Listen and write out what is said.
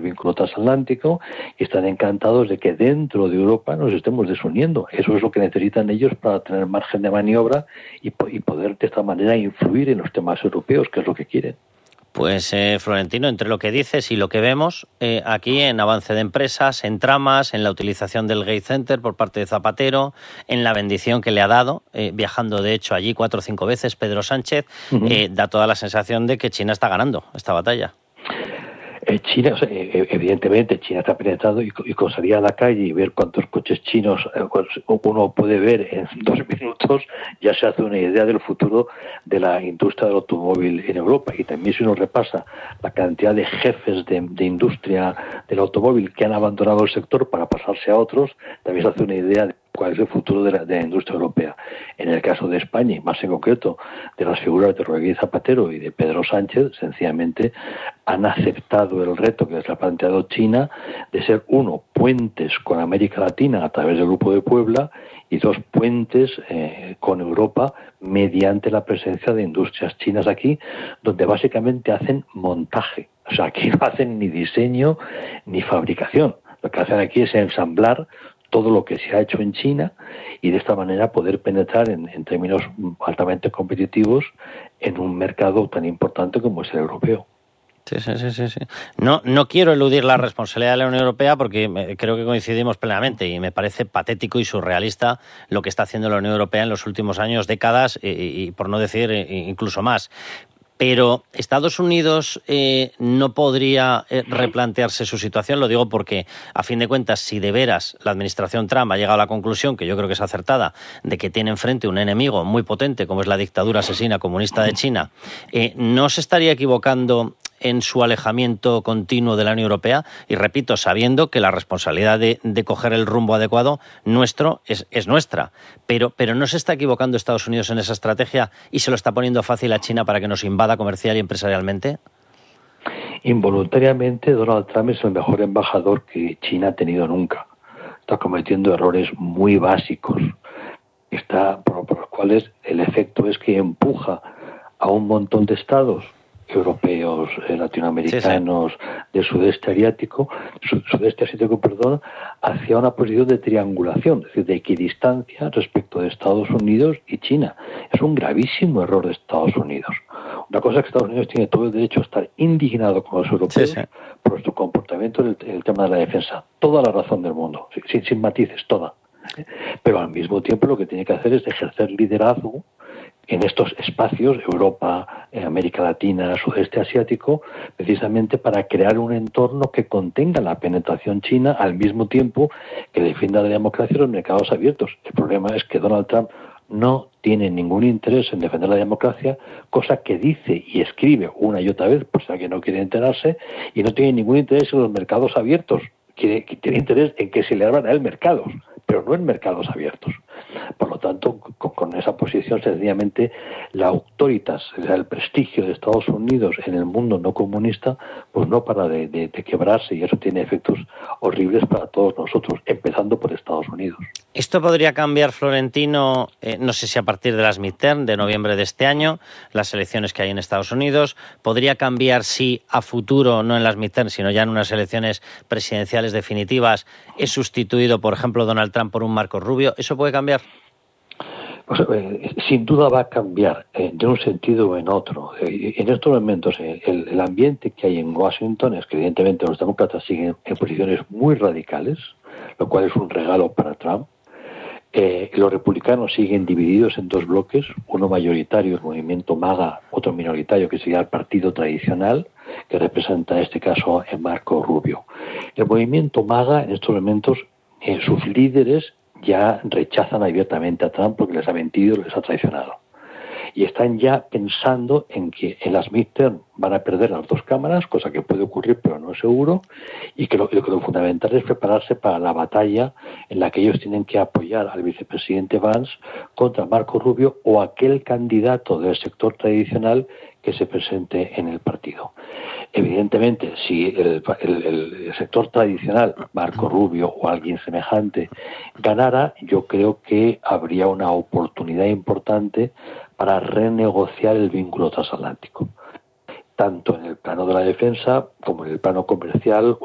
vínculo transatlántico y están encantados de que dentro de Europa nos estemos desuniendo. Eso es lo que necesitan ellos para tener margen de maniobra y poder de esta manera influir en los temas europeos, que es lo que quieren. Pues Florentino, entre lo que dices y lo que vemos aquí en avance de empresas, en tramas, en la utilización del Gate Center por parte de Zapatero, en la bendición que le ha dado, viajando de hecho allí 4 o 5 veces Pedro Sánchez, da toda la sensación de que China está ganando esta batalla. China, o sea, evidentemente, China está penetrado y con salir a la calle y ver cuántos coches chinos uno puede ver en 2 minutos, ya se hace una idea del futuro de la industria del automóvil en Europa. Y también si uno repasa la cantidad de jefes de industria del automóvil que han abandonado el sector para pasarse a otros, también se hace una idea de cuál es el futuro de la industria europea. En el caso de España, y más en concreto de las figuras de Rodríguez Zapatero y de Pedro Sánchez, sencillamente han aceptado el reto que les ha planteado China de ser, 1, puentes con América Latina a través del Grupo de Puebla, y 2, puentes con Europa mediante la presencia de industrias chinas aquí, donde básicamente hacen montaje. O sea, aquí no hacen ni diseño ni fabricación. Lo que hacen aquí es ensamblar todo lo que se ha hecho en China y de esta manera poder penetrar en términos altamente competitivos en un mercado tan importante como es el europeo. Sí. No quiero eludir la responsabilidad de la Unión Europea porque creo que coincidimos plenamente y me parece patético y surrealista lo que está haciendo la Unión Europea en los últimos años, décadas y por no decir incluso más. Pero Estados Unidos no podría replantearse su situación. Lo digo porque, a fin de cuentas, si de veras la administración Trump ha llegado a la conclusión, que yo creo que es acertada, de que tiene enfrente un enemigo muy potente como es la dictadura asesina comunista de China, ¿no se estaría equivocando en su alejamiento continuo de la Unión Europea? Y repito, sabiendo que la responsabilidad de coger el rumbo adecuado nuestro es nuestra. Pero ¿no se está equivocando Estados Unidos en esa estrategia y se lo está poniendo fácil a China para que nos invada comercial y empresarialmente? Involuntariamente, Donald Trump es el mejor embajador que China ha tenido nunca. Está cometiendo errores muy básicos, por los cuales el efecto es que empuja a un montón de estados europeos, latinoamericanos, del sudeste asiático, hacia una posición de triangulación, es decir, de equidistancia respecto de Estados Unidos y China. Es un gravísimo error de Estados Unidos. Una cosa es que Estados Unidos tiene todo el derecho a estar indignado con los europeos por su comportamiento en el tema de la defensa. Toda la razón del mundo, sin matices, toda. Pero al mismo tiempo lo que tiene que hacer es ejercer liderazgo en estos espacios, Europa, América Latina, sudeste asiático, precisamente para crear un entorno que contenga la penetración china al mismo tiempo que defienda la democracia y los mercados abiertos. El problema es que Donald Trump no tiene ningún interés en defender la democracia, cosa que dice y escribe una y otra vez, por si alguien no quiere enterarse, y no tiene ningún interés en los mercados abiertos. Tiene interés en que se le abran a él mercados, pero no en mercados abiertos. Por lo tanto, con esa posición, sencillamente, la autoritas, o sea, el prestigio de Estados Unidos en el mundo no comunista, pues no para de quebrarse, y eso tiene efectos horribles para todos nosotros, empezando por Estados Unidos. Esto podría cambiar, Florentino, no sé si a partir de las midterm de noviembre de este año, las elecciones que hay en Estados Unidos. Podría cambiar si a futuro, no en las midterm, sino ya en unas elecciones presidenciales definitivas, es sustituido, por ejemplo, Donald Trump por un Marco Rubio. ¿Eso puede cambiar? Pues, sin duda va a cambiar de un sentido o en otro. En estos momentos el ambiente que hay en Washington es que evidentemente los demócratas siguen en posiciones muy radicales, lo cual es un regalo para Trump. Los republicanos siguen divididos en 2 bloques, uno mayoritario, el movimiento MAGA, otro minoritario, que sería el partido tradicional, que representa en este caso a Marco Rubio. El movimiento MAGA, en estos momentos, sus líderes ya rechazan abiertamente a Trump porque les ha mentido, les ha traicionado. Y están ya pensando en que en las midterm van a perder las 2 cámaras, cosa que puede ocurrir pero no es seguro, y que lo fundamental es prepararse para la batalla en la que ellos tienen que apoyar al vicepresidente Vance contra Marco Rubio o aquel candidato del sector tradicional que se presente en el partido. Evidentemente, si el sector tradicional, Marco Rubio o alguien semejante, ganara, yo creo que habría una oportunidad importante para renegociar el vínculo transatlántico, tanto en el plano de la defensa como en el plano comercial